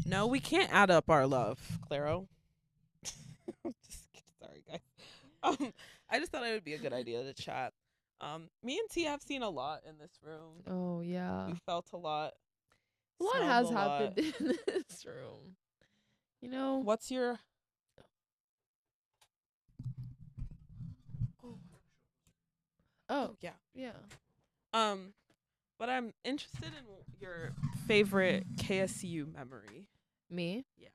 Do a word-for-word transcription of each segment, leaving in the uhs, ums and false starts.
No, we can't add up our love, Claro. Just kidding. Sorry, guys. Um, I just thought it would be a good idea to chat. Um, me and T have seen a lot in this room. Oh yeah. We felt a lot, A lot smelled has a lot. happened in this room. You know? What's your? Oh, Oh, oh yeah. yeah. Um, but I'm interested in your favorite K S U memory. Me? Yeah.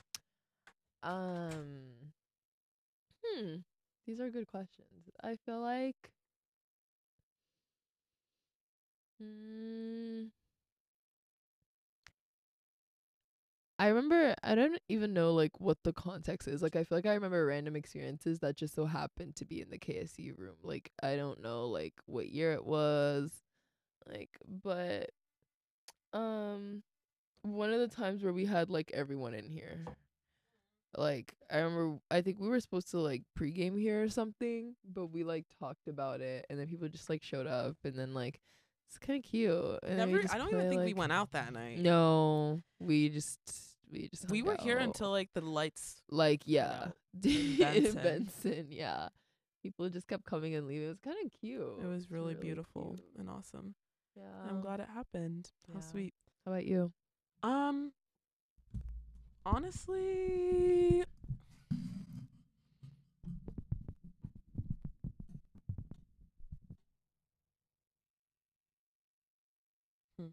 Um Hmm. These are good questions. I feel like mm, I remember I don't even know like what the context is. Like I feel like I remember random experiences that just so happened to be in the K S U room. Like I don't know like what year it was. Like but um one of the times where we had like everyone in here. Like I remember I think we were supposed to like pregame here or something, but we like talked about it and then people just like showed up and then like it's kind of cute and then we Never. just I don't even play think we like went out that night. no, we just we just We hung were here out. until like the lights. Like went yeah. out In Benson. Benson, yeah. People just kept coming and leaving. It was kind of cute. It was It's really, beautiful cute. and awesome. Yeah. And I'm glad it happened. How Yeah. sweet. How about you? Um, honestly, hmm.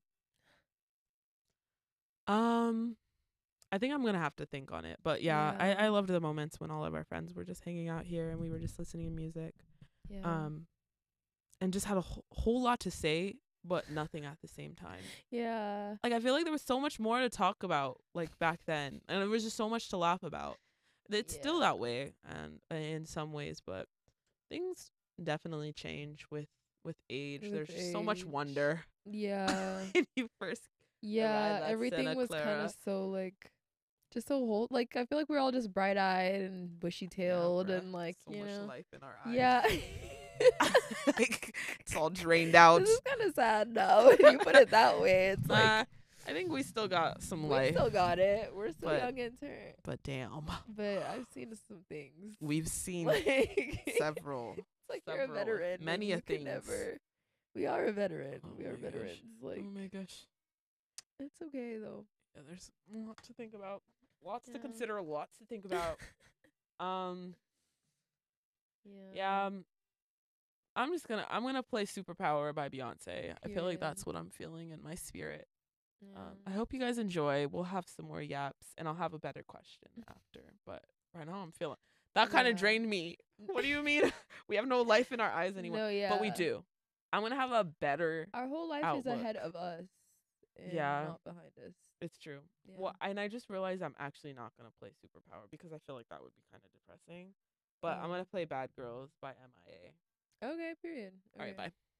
um, I think I'm gonna have to think on it. But yeah, I I Yeah. loved the moments when all of our friends were just hanging out here and we were just listening to music. Yeah. Um, and just had a wh- whole lot to say, but nothing at the same time. Yeah. Like I feel like there was so much more to talk about like back then, and there was just so much to laugh about. It's still Yeah. that way, and uh, in some ways, but things definitely change with with age. With There's just so much age. wonder Yeah. when you first arrive Yeah, at everything Santa was kind of Clara. so like just so whole like I feel like we're all just bright-eyed and Yeah, bushy-tailed bruh. and like, So you much know. life in our eyes. Yeah. Like it's all drained out. This is kind of sad now when you put it that way. It's like Uh, I think we still got some we life, still got it. We're still but young and turn. but damn, But I've seen some things. we've seen Like several, it's like you're a several, veteran. and many a you can things. never. We are a veteran. Oh we are my gosh. veterans. Like Oh my gosh. it's okay though. Yeah, there's a lot to think about. Lots to Yeah. consider. Lots to think about. um. Yeah. Yeah. Um, I'm just gonna. I'm gonna play "Superpower" by Beyonce. I feel like Period. that's what I'm feeling in my spirit. Um, I Yeah. hope you guys enjoy. We'll have some more yaps, and I'll have a better question after. But right now, I'm feeling that kind of Yeah. drained me. What do you mean? We have no life in our eyes anymore. No, yeah. But we do. I'm gonna have a better. Our whole life is outlook. ahead of us. And Yeah. not behind us. It's true. Yeah. Well, and I just realized I'm actually not gonna play Superpower because I feel like that would be kind of depressing. But I'm Uh-huh. gonna play Bad Girls by M I A. Okay, period. All right, Okay. bye.